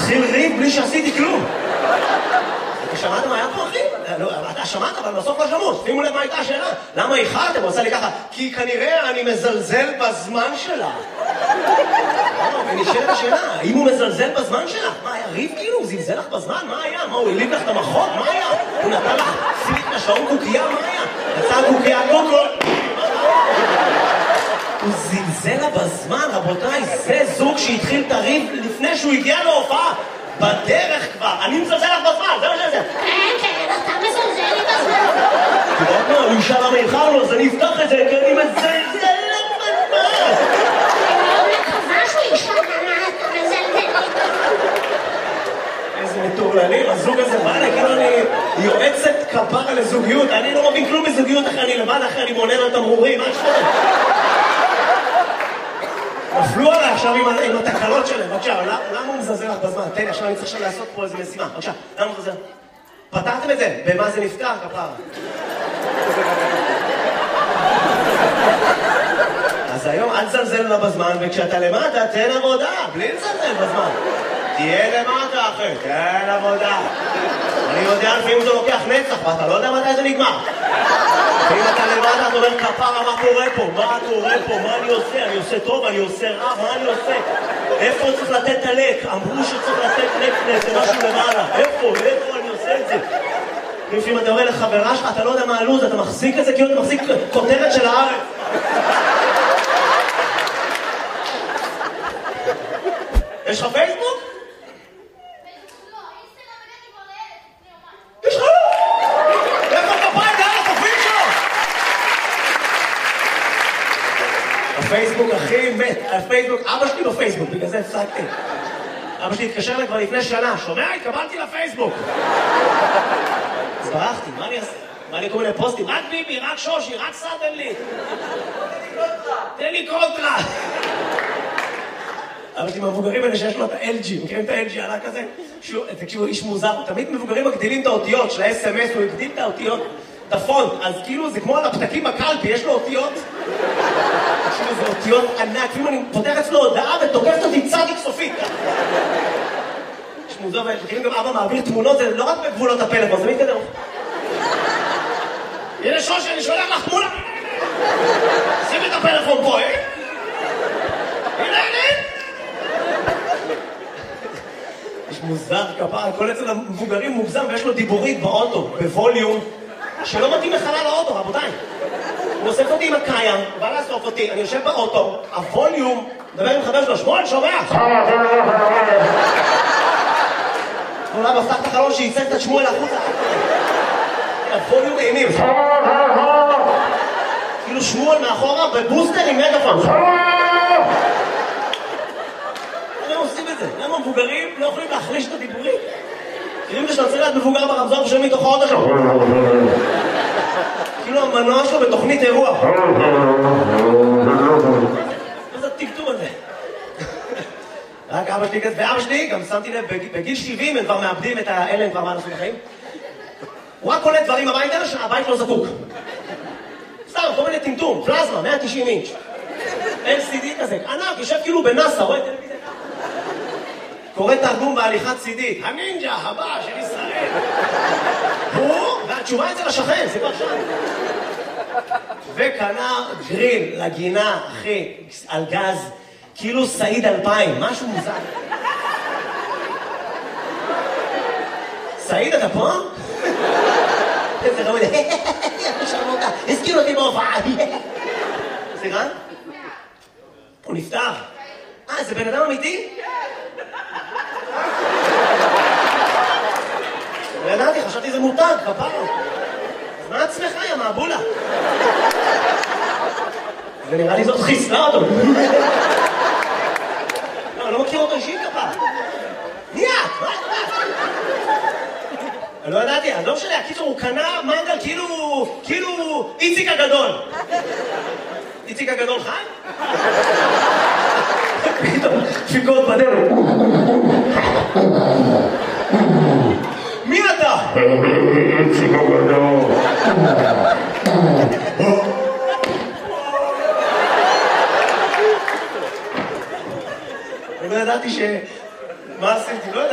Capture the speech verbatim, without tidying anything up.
התחיל ריב בלי שעשיתי כלום. אתה שמעת מה היה פה, אחי? אתה שמעת, אבל בסוף לא שמעו. שימו לב מה הייתה השאלה. למה איחרתם? הוא עושה לי ככה, כי כנראה אני מזלזל בזמן שלה. ונשאלת השאלה, האם הוא מזלזל בזמן שלה? מה, היה ריב כאילו? הוא זלזל לך בזמן? מה היה? מה, הוא הליב לך את המחות? מה היה? הוא נתן לך סיליק לשעון קוקייה? מה היה? יצא קוקייה קוקול? הוא זלזל לה בזמן, רבותיי, זה זוג שהתחיל את הריב לפני שהוא הגיע להופעה. בדרך כבר, אני מזלזל לך בזמן, זה מה שזה. כן, כן, אתה מזלזל לי בזמן. אתה יודעת מה, הוא ישאל למה איחרנו, אז אני אפתח את זה, כי אני מזלזל לך בזמן. אני מקווה שהוא ישאל למה אתה מזלזל לי בזמן. איזה מטורללים, הזוג הזה בא לי, כאילו אני יועצת כפרה לזוגיות, אני לא מבין כלום בזוגיות אחרי, אני לבד אחרי, אני מונן על תמרורים, מה שחור? נפלו עליי עכשיו עם התקלות שלהם, בבקשה, למה הוא מזלזל לך בזמן? תן לי, עכשיו אני צריך עכשיו לעשות פה איזה משימה, בבקשה, למה הוא מזלזל? פתרתם את זה? במה זה נפתר, כפרה? אז היום אל תזלזל לה בזמן, וכשאתה למטה, תן עבודה, בלי לזלזל בזמן. תהיה למטה, אחי, תן עבודה. אני יודע לפעמים זה לוקח נצח, ואתה לא יודע מתי זה נגמר. ואם אתה למטה, אתה אומר, כפרה, מה קורה פה? מה קורה פה? מה אני עושה? אני עושה טוב, אני עושה רע, מה אני עושה? איפה צריך לתת את הלק? אמרו שצריך לתת לק לזה משהו למעלה. איפה? איפה אני עושה את זה? אם אתה אומר לחברה שלך, אתה לא יודע מה הלו"ז, אתה מחזיק את זה כאילו אתה מחזיק כותרת של הארץ. יש לך פייסבוק? יש לך? איפה כפיים לאן החופים שלו? הפייסבוק הכי מת, הפייסבוק, אבא שלי בפייסבוק, בגלל זה הפסקתי. אבא שלי התקשר לי כבר לפני שנה, שומע? התקבלתי לפייסבוק. אז ברחתי, מה אני אעשה? מה אני כל מיני פוסטים? רק ביבי, רק שושי, רק סדנלי. תן לי קונטרה. אבא שלי מהמבוגרים האלה שיש לו את ה-אל ג'י, מכירים את ה-אל ג'י עלה כזה? תקשיבו, איש מוזר, תמיד מבוגרים מגדילים את האותיות של ה-אס אם אס, הוא הגדיל את האותיות, את הפונט, אז כאילו זה כמו על הפתקים בקלפי, יש לו אותיות, תקשיבו, זה אותיות ענק, כאילו אני פותח אצלו הודעה ותוקפת אותי צדיק סופית. יש מוזר, וכאילו גם אבא מעביר תמונות, זה לא רק בגבולות הפלאפון, זה מתקדם. הנה שושי, אני שולח לך תמונה. שימי את הפלאפון פה, אה? הנה, הנה. יש מוזר כפרה, כל אצל המבוגרים מוגזם ויש לו דיבורית באוטו, בווליום, שלא מתאים לחלל האוטו, רבותיי. הוא אוסף אותי עם הקיים, הוא בא לאסוף אותי, אני יושב באוטו, הווליום, מדבר עם חבר שלו, שמואל, שומע! אולי מפתח את החלון שייצג את שמואל החוצה. הווליום אימים. כאילו שמואל מאחורה בבוסטר עם מגפון. למה עושים את זה? למה מבוגרים לא יכולים להחליש את הדיבורים? כאילו שאתה צריך להיות מבוגר ברמזור ושם מתוך האוטו שלו. כאילו המנוע שלו בתוכנית אירוע. מה זה הטקטום הזה? רק אבא שלי כזה, ואבא שלי, גם שמתי לב, בגיל שבעים הם כבר מאבדים את האלה, הם כבר מה לעשות בחיים. הוא רק קולט דברים הביתה שהבית לא זקוק. סתם, כל מיני טמטום, פלזמה, מאה ותשעים אינץ'. אל סי די כזה, ענק, יושב כאילו בנאסא, רואה טלוויזיה. קורא תרגום בהליכת סי די, הנינג'ה הבא של ישראל. הוא, והתשובה אצל השכן, זה כבר שם. וקנה גריל לגינה, אחי, על גז, כאילו סעיד אלפיים, משהו מוזר. סעיד, אתה פה? איזה ראוי, הזכיר אותי בהופעה. סליחה? הוא נפטר. אה, זה בן אדם אמיתי? לא ידעתי, חשבתי זה מותג, כפרה. אז מה עצמך, יא מעבולה? ונראה לי זאת חיסלה אותו. לא, אני לא מכיר אותו אישית, כפרה. מי את? מה את? אני לא ידעתי, אני לא משנה, הקיצור, הוא קנה מנגל כאילו, כאילו איציק הגדול. איציק הגדול חי? פתאום, דפיקות בדלת. מי אתה?